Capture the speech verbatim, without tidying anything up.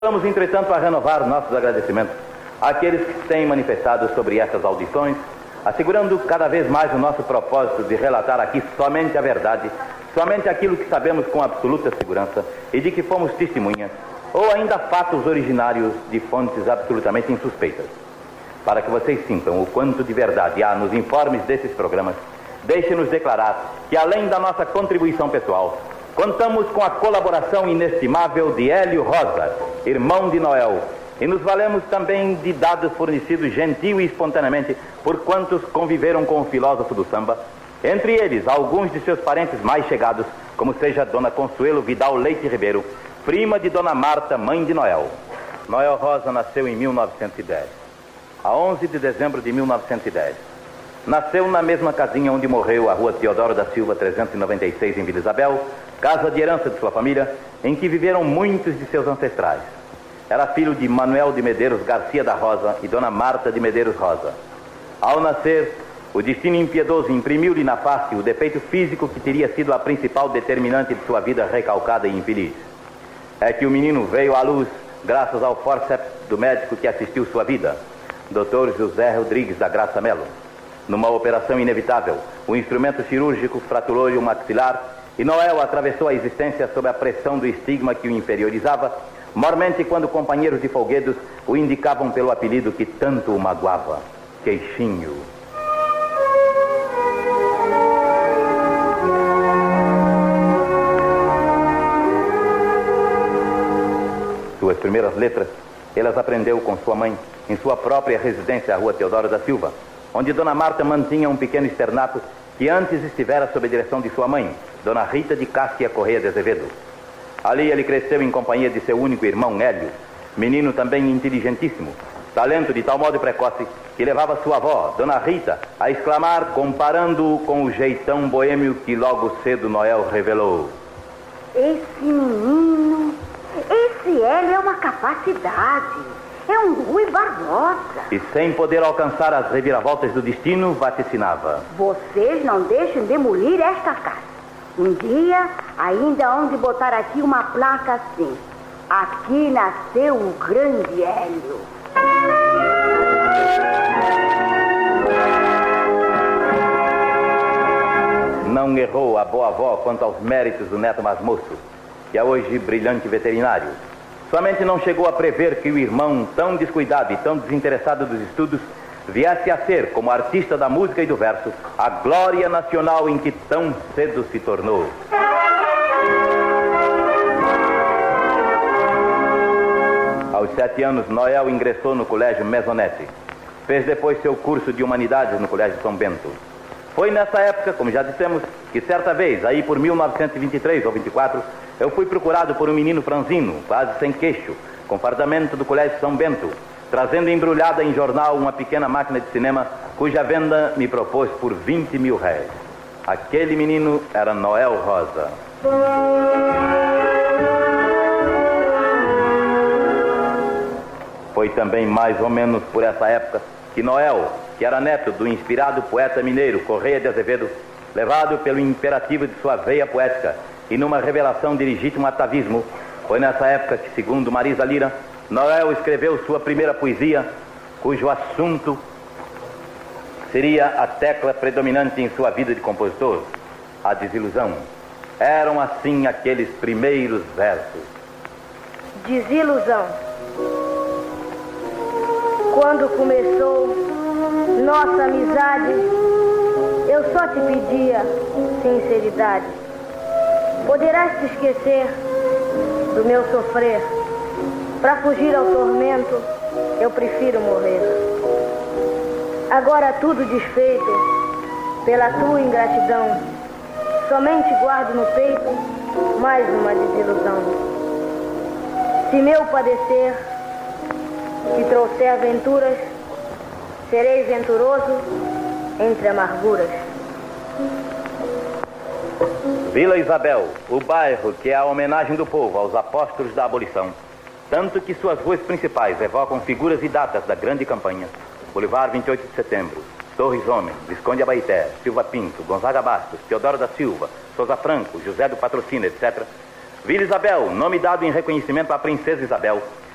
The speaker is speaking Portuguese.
Vamos, entretanto, a renovar nossos agradecimentos àqueles que se têm manifestado sobre estas audições, assegurando cada vez mais o nosso propósito de relatar aqui somente a verdade, somente aquilo que sabemos com absoluta segurança e de que fomos testemunhas, ou ainda fatos originários de fontes absolutamente insuspeitas. Para que vocês sintam o quanto de verdade há nos informes desses programas, deixe-nos declarar que, além da nossa contribuição pessoal, contamos com a colaboração inestimável de Hélio Rosa, irmão de Noel, e nos valemos também de dados fornecidos gentil e espontaneamente por quantos conviveram com o filósofo do samba, entre eles alguns de seus parentes mais chegados, como seja Dona Consuelo Vidal Leite Ribeiro, prima de Dona Marta, mãe de Noel. Noel Rosa nasceu em mil novecentos e dez, a onze de dezembro de mil novecentos e dez. Nasceu na mesma casinha onde morreu, a rua Teodoro da Silva, trezentos e noventa e seis, em Vila Isabel, casa de herança de sua família, em que viveram muitos de seus ancestrais. Era filho de Manuel de Medeiros Garcia da Rosa e Dona Marta de Medeiros Rosa. Ao nascer, o destino impiedoso imprimiu-lhe na face o defeito físico que teria sido a principal determinante de sua vida recalcada e infeliz. É que o menino veio à luz graças ao fórceps do médico que assistiu sua vida, doutor José Rodrigues da Graça Melo. Numa operação inevitável, o instrumento cirúrgico fraturou-lhe o maxilar e Noel atravessou a existência sob a pressão do estigma que o inferiorizava, mormente quando companheiros de folguedos o indicavam pelo apelido que tanto o magoava, Queixinho. Suas primeiras letras, elas aprendeu com sua mãe, em sua própria residência, a rua Teodoro da Silva, onde Dona Marta mantinha um pequeno externato que antes estivera sob a direção de sua mãe, Dona Rita de Cássia Correia de Azevedo. Ali ele cresceu em companhia de seu único irmão, Hélio, menino também inteligentíssimo, talento de tal modo precoce que levava sua avó, Dona Rita, a exclamar, comparando-o com o jeitão boêmio que logo cedo Noel revelou: esse menino, esse Hélio é uma capacidade. É um Rui Barbosa. E sem poder alcançar as reviravoltas do destino, vaticinava: vocês não deixem demolir esta casa. Um dia, ainda hão de botar aqui uma placa assim: aqui nasceu o grande Hélio. Não errou a boa avó quanto aos méritos do neto mais moço, que é hoje brilhante veterinário. Somente não chegou a prever que o irmão, tão descuidado e tão desinteressado dos estudos, viesse a ser, como artista da música e do verso, a glória nacional em que tão cedo se tornou. Aos sete anos, Noel ingressou no Colégio Maisonette. Fez depois seu curso de Humanidades no Colégio São Bento. Foi nessa época, como já dissemos, que certa vez, aí por mil novecentos e vinte e três ou vinte e quatro, eu fui procurado por um menino franzino, quase sem queixo, com fardamento do Colégio São Bento, trazendo embrulhada em jornal uma pequena máquina de cinema cuja venda me propôs por vinte mil réis. Aquele menino era Noel Rosa. Foi também mais ou menos por essa época que Noel, que era neto do inspirado poeta mineiro Correia de Azevedo, levado pelo imperativo de sua veia poética e numa revelação de legítimo atavismo, foi nessa época que, segundo Marisa Lira, Noel escreveu sua primeira poesia, cujo assunto seria a tecla predominante em sua vida de compositor, a desilusão. Eram assim aqueles primeiros versos. Desilusão. Quando começou nossa amizade, eu só te pedia sinceridade. Poderás te esquecer do meu sofrer. Para fugir ao tormento, eu prefiro morrer. Agora tudo desfeito pela tua ingratidão, somente guardo no peito mais uma desilusão. Se meu padecer te trouxer aventuras, serei venturoso entre amarguras. Vila Isabel, o bairro que é a homenagem do povo aos apóstolos da abolição, tanto que suas ruas principais evocam figuras e datas da grande campanha: Boulevard vinte e oito de setembro, Torres Homem, Visconde Abaeté, Silva Pinto, Gonzaga Bastos, Teodoro da Silva, Souza Franco, José do Patrocínio, etcétera. Vila Isabel, nome dado em reconhecimento à princesa Isabel,